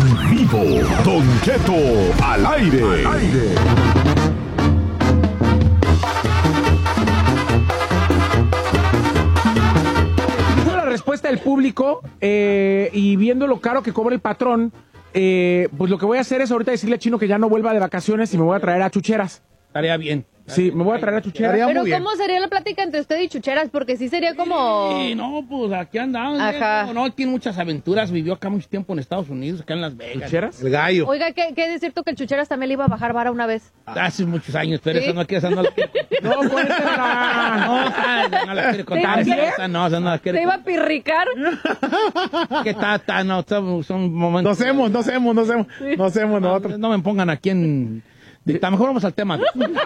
En vivo, Don Cheto al aire. La respuesta del público y viendo lo caro que cobra el patrón, pues lo que voy a hacer es ahorita decirle a Chino que ya no vuelva de vacaciones y me voy a traer a Chucheras. Estaría bien. Sí, me voy a traer a Chucheras. Pero ¿cómo sería la plática entre usted y Chucheras? Porque sí sería como... Sí, no, pues aquí andamos. Ajá. No, tiene muchas aventuras. Vivió acá mucho tiempo en Estados Unidos, acá en Las Vegas. ¿Chucheras? El gallo. Oiga, ¿qué es cierto que el Chucheras también le iba a bajar vara una vez? Hace muchos años, pero ¿Sí? eso no aquí, esa no la quiero. No, cuéntala. No la quiero contar. ¿Sí? Esa no la quiero ¿Se iba a pirricar? Que está, no, son momentos. No hacemos nosotros. No me pongan aquí en... Está mejor vamos al tema.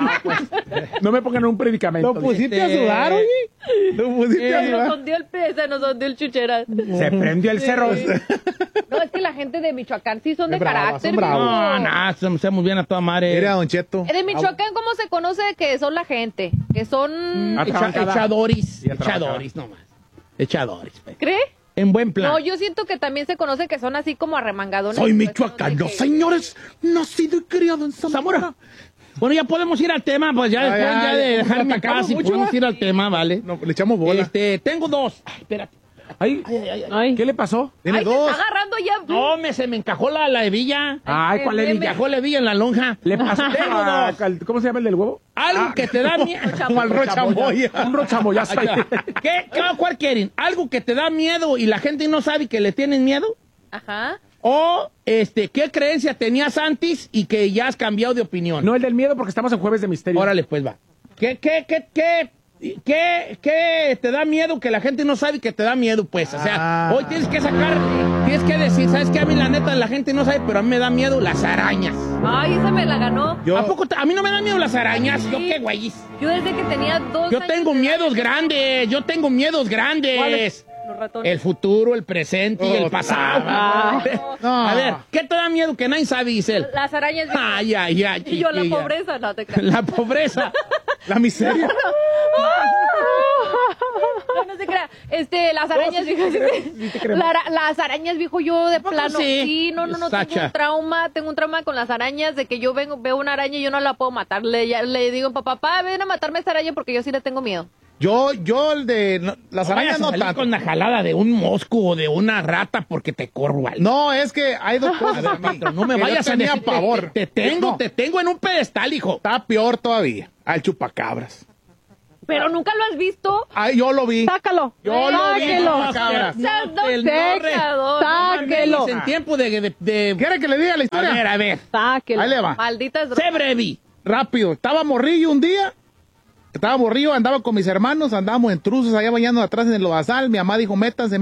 No me pongan un predicamento. ¿Lo pusiste a sudar, oye? ¿Lo pusiste a Se nos sudar? hundió el pez, se nos hundió el Chucheras. Se prendió el cerro. No, es que la gente de Michoacán sí son de Bravas, carácter. son bravos. mijo. No, hacemos bien a toda madre. Mira, Don Cheto. De Michoacán, ¿cómo se conoce que son la gente? Que son... Atrabancada. Echadores. Y atrabancada. Echadores, nomás. Echadores. Pues. ¿Cree? En buen plan. No, yo siento que también se conoce que son así como arremangadones. Soy Pues, michoacano, de que- señores. Nacido y criado en Zamora. Bueno, ya podemos ir al tema, pues ya después ya, ya de dejarme atacamos paz y mucho, podemos ¿va? ir al tema, ¿vale? No, le echamos bola. Tengo dos. Ay, espérate. Ay, Ay, ¿qué le pasó? Tiene Ay, dos. se está agarrando ya. No, se me encajó la hebilla. Ay, ¿cuál le me- dije? Encajó la hebilla en la lonja. Le pasó Tengo a- dos. ¿Cómo se llama el del huevo? Algo que te da miedo. Como al rochamoya. Un rochamoyazo. ¿Cuál quieren? ¿Algo que te da miedo y la gente no sabe que le tienen miedo? Ajá. ¿O qué creencia tenías antes y que ya has cambiado de opinión? No el del miedo porque estamos en Jueves de Misterio. Órale, pues va. ¿Qué te da miedo que la gente no sabe que te da miedo, pues? O sea, hoy tienes que decir, ¿sabes qué? A mí la neta la gente no sabe, pero a mí me da miedo las arañas. Ay, esa me la ganó. ¿A poco a mí no me dan miedo las arañas? ¿Yo qué, güey? Yo desde que tenía 2 Yo años tengo de edad- miedos grandes, ¿Cuáles? Los ratones. El futuro, el presente y el pasado. No. A ver, ¿qué te da miedo que nadie sabe, Giselle? Las arañas. Ay. Y yo, la chiquilla. pobreza, no te creas. La pobreza. La miseria. No se crea. Las arañas, viejo. Las arañas, viejo, yo de ¿Poco plano. sí? Sí, no. Sacha. Tengo un trauma con las arañas de que yo veo una araña y yo no la puedo matar. Le digo, papá, ven a matarme esta araña porque yo sí le tengo miedo. Yo el de... no, las No arañas vayas a no salir tanto. con la jalada de un mosco o de una rata porque te corro algo. No, es que hay dos cosas. A ver, patrón, no me que vayas yo a tenía decir. pavor. Te tengo No, en un pedestal, hijo. está peor todavía. Al chupacabras. Pero nunca lo has visto. Ay, yo lo vi. Sácalo. Yo lo vi, Sáquelo. chupacabras. Pecador. Sáquelo. En tiempo de... ¿Quiere que le diga la historia? A ver. Sáquelo. Ahí le va. Malditas drogas. Sé breve. Rápido. Estaba morrillo un día. Andaba con mis hermanos, andábamos en truzos allá bañando atrás en el lodazal. Mi mamá dijo, métanse.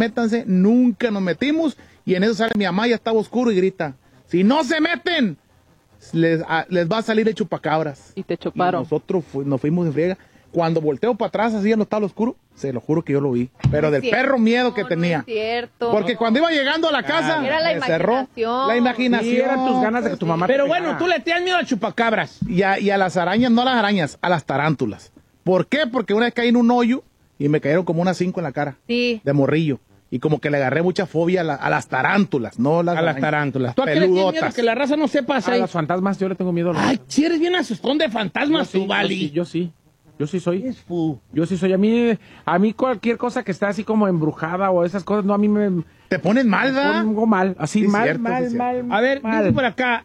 Nunca nos metimos. Y en eso sale mi mamá, ya estaba oscuro y grita, si no se meten, les va a salir el chupacabras. Y te Y chuparon. nosotros nos fuimos en friega. Cuando volteo para atrás, así ya no estaba oscuro, se lo juro que yo lo vi. Pero del perro miedo que tenía. No es cierto. Porque cuando iba llegando a la casa, Era la me cerró. imaginación. La imaginación. Sí, eran tus ganas de que tu mamá te Pero pegara. bueno, tú le tienes miedo al chupacabras. Y a las arañas, no a las arañas, a las tarántulas. ¿Por qué? Porque una vez caí en un hoyo y me cayeron como unas 5 en la cara. Sí. De morrillo. Y como que le agarré mucha fobia a las tarántulas, no las A las arañas. tarántulas. ¿Tú a qué le tienes miedo? Peludotas. Que la raza no sepa A ahí. los fantasmas yo le tengo miedo. Ay, si eres bien asustón de Yo fantasmas, sí, tú, Vali. Yo sí soy. Es fu. Yo sí soy. A mí cualquier cosa que está así como embrujada o esas cosas, no, a mí me Te pones mal, ¿verdad? pongo mal. Así, Sí, mal, cierto, mal, sí, mal. A ver, mal. dice por acá,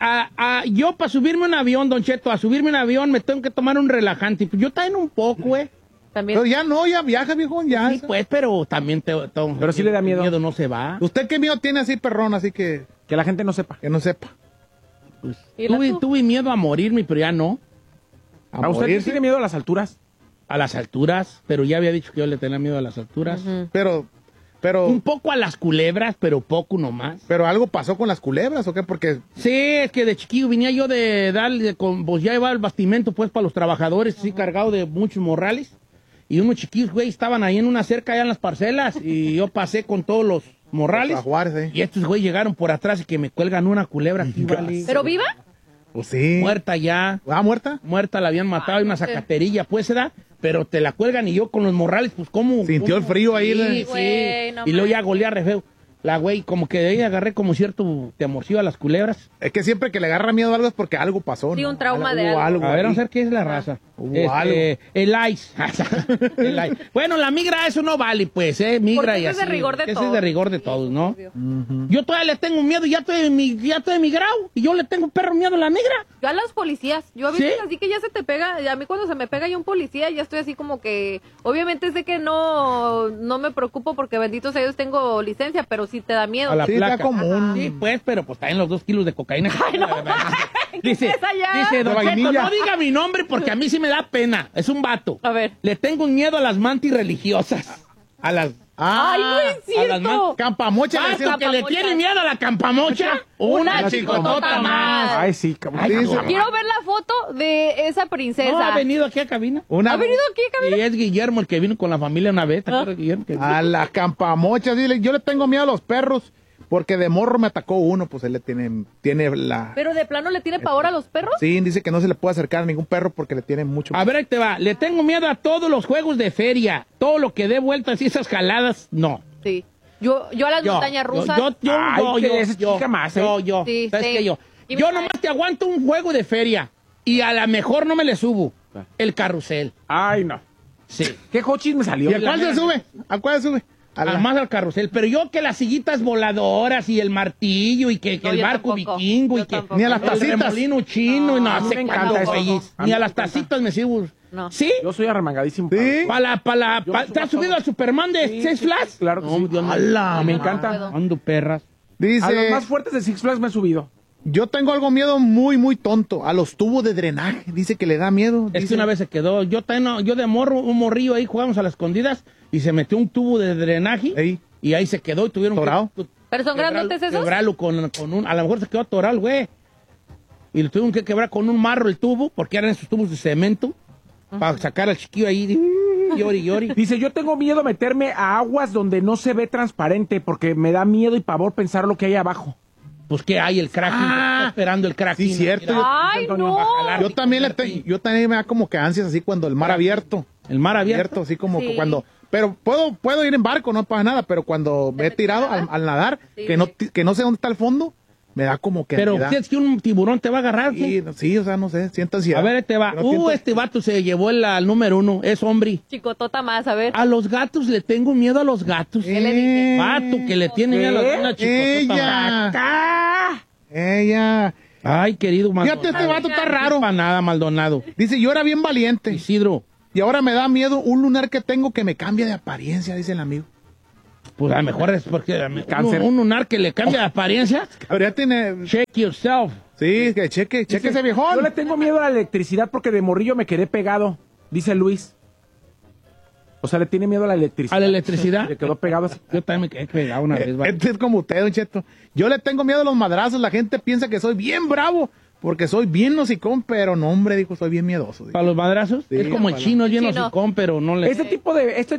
yo para subirme a un avión, Don Cheto, a subirme a un avión me tengo que tomar un relajante. Yo también un poco, También. Pero ya no, ya viaja, viejo, ya. Sí, pues, pero también Pero sí le da miedo. El miedo no se va. ¿Usted qué miedo tiene así, perrón? Así que Que la gente no sepa. no sepa. Pues, ¿Y la tú? tuve miedo a morirme, pero ya no. ¿A usted morirse. tiene miedo a las alturas? A las alturas, pero ya había dicho que yo le tenía miedo a las alturas. Pero Un poco a las culebras, pero poco nomás. pero algo pasó con las culebras, ¿o qué? Porque Sí, es que de chiquillo venía yo de darle, pues ya llevaba el bastimento pues para los trabajadores, así cargado de muchos morrales. Y unos chiquillos, güey, estaban ahí en una cerca allá en las parcelas y yo pasé con todos los morrales. a Juárez, Y estos güey llegaron por atrás y que me cuelgan una culebra aquí, vale. ¿Pero viva? Pues sí. Muerta ya. ¿Ah, muerta? Muerta, la habían matado, y una zacaterilla, pues, ¿verdad? Pero te la cuelgan y yo con los morrales, pues, ¿cómo? Sintió el frío ahí, Sí, ¿verdad? sí. Güey, no Y luego ya manches. golea re feo. La güey, como que de ahí agarré como cierto temorcillo a las culebras. Es que siempre que le agarra miedo a algo es porque algo pasó, Sí, ¿no? un trauma Hubo de algo. A ver, ahí. vamos a ver qué es la raza. Hubo algo. El ice. El ice. Bueno, la migra, eso no vale, pues, migra Porque y ese así. es de rigor de Ese todos. es de rigor de todos, ¿no? Obvio. Yo todavía le tengo miedo, ya estoy emigrado. Y yo le tengo perro miedo a la migra. Yo a los policías, yo a veces ¿Sí? así que ya se te pega, a mí cuando se me pega ya un policía, ya estoy así como que, obviamente sé que no me preocupo porque bendito sea Dios tengo licencia, pero sí te da miedo. A la Sí, placa. está común. Sí, pues, pero pues también los 2 kilos de cocaína. Ay, no, dice, ¿qué es allá? dice, don De Cheto, vainilla. no diga mi nombre porque a mí sí me da pena. Es un vato. A ver. Le tengo un miedo a las mantis religiosas. A las... Ay, no es a las cierto. Campamocha le ¿Cuánto decían. que le campamocha. tiene miedo a la campamocha? Una chicotota más. Ay, sí, cabrón. Ay, Dice- no. Quiero ver la foto de esa princesa. No, ha venido aquí a cabina. ¿Ha venido aquí, Camila? Y es Guillermo el que vino con la familia una vez. ¿Te acuerdas, Guillermo? Que vino? A la campamocha, dile, yo le tengo miedo a los perros porque de morro me atacó uno, pues él le tiene la... Pero de plano le tiene pavor a los perros. Sí, dice que no se le puede acercar a ningún perro porque le tiene mucho... A ver, ahí te va. Le tengo miedo a todos los juegos de feria. Todo lo que dé vueltas y esas jaladas, no. Sí. Yo a las montañas rusas. Ay, que esa chica más, ¿eh? Yo. Sí, ¿Sabes sí. qué? Yo Y yo mi- nomás te aguanto un juego de feria y a lo mejor no me le subo. El carrusel. Ay, no. Sí. ¿Qué hochis me salió? ¿Y a cuál se sube? ¿A cuál se sube? Además al carrusel. Pero yo que las sillitas voladoras y el martillo y que No, el yo barco tampoco. vikingo Yo y que tampoco. Ni a las el tacitas. remolino chino y no, a mí sé me cuándo, encanta eso. güeyes. A Ni mí a me las encanta. tacitas me sigo. No. ¿Sí? Yo soy arremangadísimo. Sí. Yo me ¿Te has subo a subido todo. al Superman de Sí, Six sí, Flags? sí, claro que sí. Dios mío. ¡Hala! Me No, encanta. no puedo. Ando perras. A los Dice, más fuertes de Six Flags me he subido. yo tengo algo miedo muy, muy tonto, a los tubos de drenaje. Dice que le da miedo. Es dice. que una vez se quedó, yo de morro, un morrillo ahí jugábamos a las escondidas y se metió un tubo de drenaje Ey. y ahí se quedó y tuvieron ¿Torado? que ¿Pero son grandotes esos? quebrarlo con un, a lo mejor se quedó atoral, güey. Y lo tuvieron que quebrar con un marro el tubo, porque eran esos tubos de cemento, para sacar al chiquillo ahí, llori, llori. Dice, yo tengo miedo a meterme a aguas donde no se ve transparente porque me da miedo y pavor pensar lo que hay abajo. Pues que hay el cracking, está esperando el cracking. Sí, cierto. Ay, no. Yo también yo también me da como que ansias así cuando el mar abierto. El mar abierto. Así como Sí. que cuando... Pero puedo ir en barco, no pasa nada, pero cuando me he tirado al nadar, Sí. que no sé dónde está el fondo, me da como que Pero ansiedad. ¿qué es que un tiburón te va a agarrar? ¿qué? Sí, o sea, no sé, siento ansiedad. A ver, te va. Que no siento- Este vato se llevó al número 1, es hombre. Chicotota más, a ver. A los gatos le tengo miedo a los gatos. ¿Qué le dije? Vato que le tiene miedo a ¿Qué? una chicotota. Ella. Ella. Ay, querido Maldonado. Fíjate, este vato está No raro. para nada, Maldonado. Dice, yo era bien valiente. Isidro, Y ahora me da miedo un lunar que tengo que me cambia de apariencia, dice el amigo. pues a lo mejor es porque Cáncer. un lunar que le cambia de apariencia. Ahora tiene... Check yourself. Sí, que cheque ese Yo viejón. le tengo miedo a la electricidad porque de morrillo me quedé pegado, dice Luis. O sea, le tiene miedo a la electricidad. ¿A la electricidad? Le quedó pegado así. Yo también me quedé pegado una vez. vato. Este es como usted, don Cheto. Yo le tengo miedo a los madrazos. La gente piensa que soy bien bravo porque soy bien hocicón, pero no, hombre, dijo, soy bien miedoso. dijo. ¿Para los madrazos? Sí, es como el para- chino, es bien Chino. hocicón, pero no le... Este tipo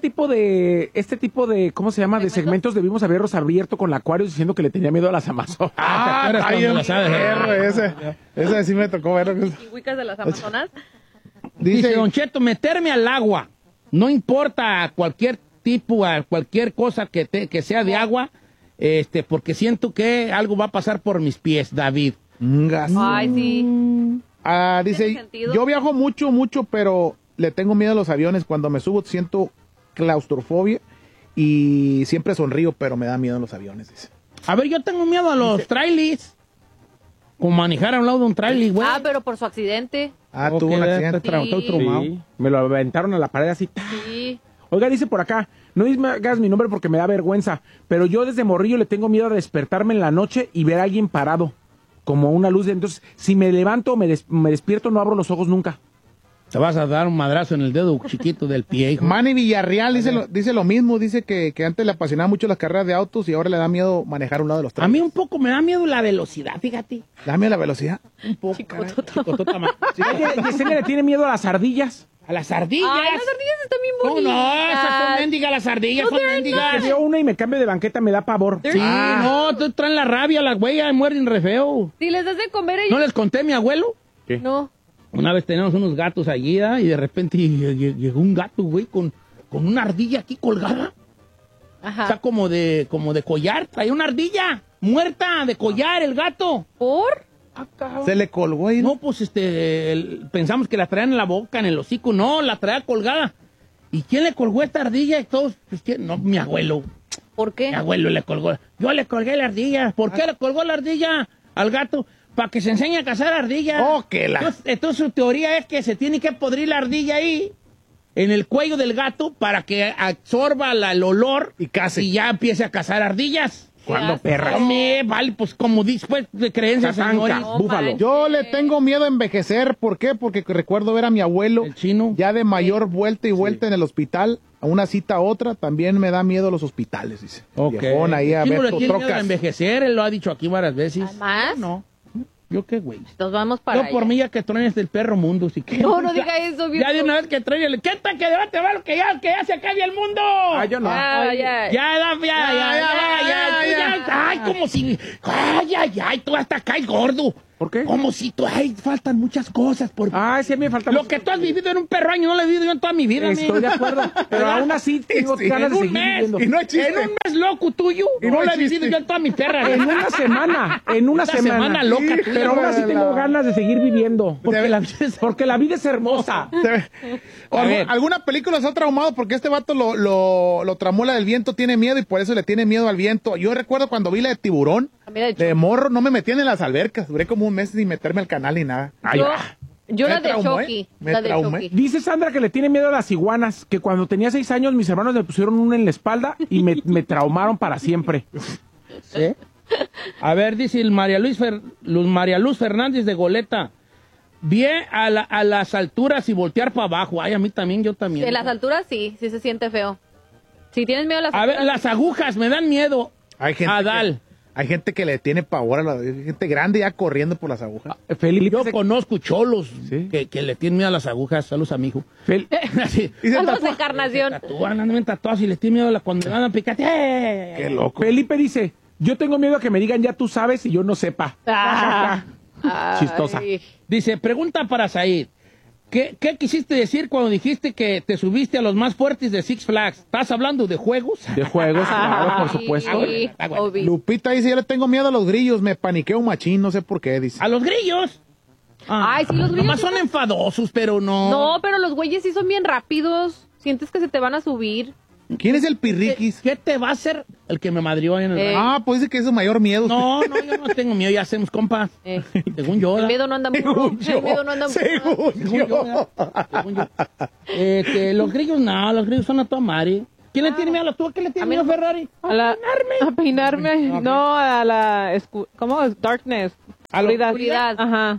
de, ¿cómo se llama? De segmentos debimos haberlos abierto con la Aquarius diciendo que le tenía miedo a las Amazonas. ¿te acuerdas está cuando bien la sabes? perro ese sí me tocó verlo. Chihuicas de las Amazonas. Dice Dice, Don Cheto, meterme al agua. No importa a cualquier tipo, a cualquier cosa que sea de agua, porque siento que algo va a pasar por mis pies, David. Ay, sí. dice, ¿Tiene sentido? yo viajo mucho, pero le tengo miedo a los aviones. Cuando me subo siento claustrofobia y siempre sonrío, pero me da miedo los aviones, dice. A ver, yo tengo miedo a los trailers. Con manejar a un lado de un trailer, güey. Ah, pero por su accidente. Tuvo un accidente. Estoy traumado. Sí, me lo aventaron a la pared así. Sí. Oiga, dice por acá, no hagas mi nombre porque me da vergüenza, pero yo desde morrillo le tengo miedo a despertarme en la noche y ver a alguien parado, como una luz. Entonces, si me levanto o me despierto, no abro los ojos nunca. Te vas a dar un madrazo en el dedo chiquito del pie, hijo. Manny Villarreal dice lo mismo, dice que antes le apasionaban mucho las carreras de autos y ahora le da miedo manejar a un lado de los A trailers. mí un poco me da miedo la velocidad, fíjate. Dame la velocidad. Un poco, caray. Chicotota más. Oye, Yesenia le tiene miedo a las ardillas. A las ardillas. Ay, las ardillas están bien ¿Cómo bonitas. no? Esas son mendigas las ardillas, No, son they're mendigas. Que veo una y me cambio de banqueta, me da pavor. Sí, no, tú traen la rabia, las güeyes muerden re feo. Si les das de comer ¿No ellos. les conté a mi abuelo? No. Una vez teníamos unos gatos allí, ¿ah? Y de repente llegó un gato, güey, con una ardilla aquí colgada. Ajá. O sea, como de collar. Traía una ardilla muerta de collar, el gato. ¿Por? Se le colgó ahí. No, pues pensamos que la traían en la boca, en el hocico. No, la traía colgada. ¿Y quién le colgó esta ardilla? Y todos, pues, ¿quién? No, mi abuelo. ¿Por qué? Mi abuelo le colgó. Yo le colgué la ardilla. ¿Por qué le colgó la ardilla al gato? Para que se enseñe a cazar ardillas. Oh, que la... Entonces su teoría es que se tiene que podrir la ardilla ahí, en el cuello del gato, para que absorba el olor Y case. y ya empiece a cazar ardillas. ¿Cuándo, perra? Vale, pues como después de creencias, Tatanca, señores. No búfalo. manches. Yo le tengo miedo a envejecer. ¿Por qué? Porque recuerdo ver a mi abuelo El chino. ya de mayor vuelta y vuelta en el hospital, a una cita a otra. También me da miedo los hospitales, dice. Viejón ahí a El chino ver le tiene miedo a trocas. envejecer, él lo ha dicho aquí varias veces. ¿Además? No. ¿Yo qué, güey? Nos vamos para Yo por allá. mí ya que truenes del perro mundo, si quieres. No, no diga eso, Ya viejo. de una vez que truene, ¿qué tal que debate va lo que ya se acabe el mundo? Yo no. Ya. Ay, como si. Ay, tú hasta caes gordo. ¿Por qué? Como si tú. Ay, faltan muchas cosas. Sí, a mí me falta Lo mucho. que tú has vivido en un perro año no lo he vivido yo en toda mi vida. Estoy de acuerdo. Pero aún así tengo Sí, ganas En de un seguir mes. viviendo. Y no es chiste. En un mes loco tuyo. Y No no lo he es chiste. vivido yo en toda mi perra. En una semana. Una semana loca tuya. Pero aún así tengo ganas de seguir viviendo. Porque la vida es hermosa. O A ver. ¿Alguna película se ha traumado? Porque este vato lo tramó la del viento, tiene miedo y por eso le tiene miedo al viento. Yo recuerdo cuando vi la de Tiburón, A mí la de de morro, no me metían en las albercas. Duré como un mes sin meterme al canal ni nada. Yo Me la de traumé, Chucky. me La de traumé. Chucky. Dice Sandra que le tiene miedo a las iguanas, que cuando tenía 6 años mis hermanos me pusieron una en la espalda y me traumaron para siempre. ¿Sí? A ver, dice el María Luz Fernández de Goleta. Bien a las alturas y voltear para abajo. Ay, a mí también, yo también. En las alturas sí se siente feo. Si tienes miedo a las A ver, alturas. las agujas me dan miedo. Adal. Hay gente que le tiene pavor a la gente grande ya corriendo por las agujas. Felipe, Yo conozco cholos ¿Sí? que le tienen miedo a las agujas. Saludos a mi hijo. Así. Y se Saludos, tatúa. Encarnación. Andan tatuados y les tiene miedo cuando van a picar. Qué loco. Felipe dice, yo tengo miedo a que me digan ya tú sabes y yo no sepa. Ah. Chistosa. Ay. Dice, pregunta para Said. ¿Qué quisiste decir cuando dijiste que te subiste a los más fuertes de Six Flags? ¿Estás hablando de juegos? De juegos, claro, por supuesto. Sí, obvio. Lupita dice, yo le tengo miedo a los grillos, me paniqueo un machín, no sé por qué, dice. ¿A los grillos? Ay, sí, los grillos Nomás sí son son- enfadosos, pero no. No, pero los güeyes sí son bien rápidos. Sientes que se te van a subir. ¿Quién es el pirriquis? ¿Qué te va a hacer el que me madrió en el radio? Ah, pues dice que es su mayor miedo. No, yo no tengo miedo, ya hacemos compas. Según yo, El ¿verdad? miedo no anda burro. Según El miedo no anda burro. Según Según yo, yo. ¿verdad? Según yo. Los grillos no, los grillos son a toda madre. ¿Quién le tiene miedo a tú? ¿Qué le tiene A mí miedo no. Ferrari? A peinarme. Ok. No, a la... ¿Cómo es? Darkness. ¿A la oscuridad? Ajá.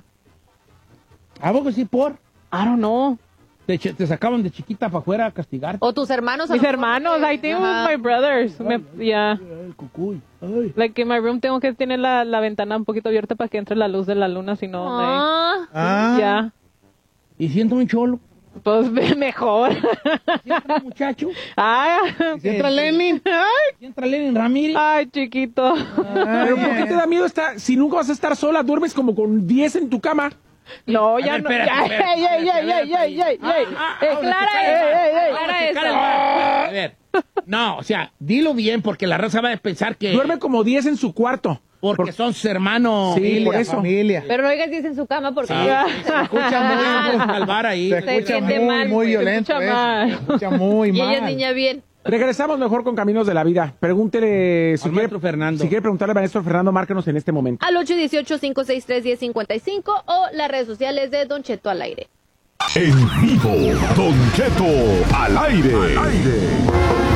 ¿A poco sí por? I don't know. Te sacaban de chiquita para afuera a castigarte. O tus hermanos. a Mis lo mejor, hermanos, I think Ajá. with my brothers. Yeah. Ay, cucuy. Ay. Like in my room tengo que tener la ventana un poquito abierta para que entre la luz de la luna, si no, Ah, Ah, ya. Y siento un cholo. Pues mejor. Siento un muchacho. Ay, ¿y entra Lenin? Y entra Lenin Ramírez. ay, chiquito. Pero ¿por qué te da miedo estar, si nunca vas a estar sola, duermes como con 10 en tu cama? No, A ya ver, no. espérate, Ya, espérate, ey, ey, ey, espérate, ey, ey, ey, ey. Clara Clara eso. A ver. No, o sea, dilo bien porque la raza va a pensar que... Duerme como 10 en su cuarto. Porque son sus hermanos. Sí, Familia, por eso. familia. Pero no digas 10 en su cama porque... Se escucha muy, Al bar ahí. se escucha siente muy, mal, muy se violento. escucha eso. mal. Se escucha muy Y ella es mal. niña bien. Regresamos mejor con Caminos de la Vida. Pregúntele Al maestro Fernando. Si quiere preguntarle al maestro Fernando, márquenos en este momento. Al 818-563-1055 o las redes sociales de Don Cheto al aire. En vivo, Don Cheto al aire.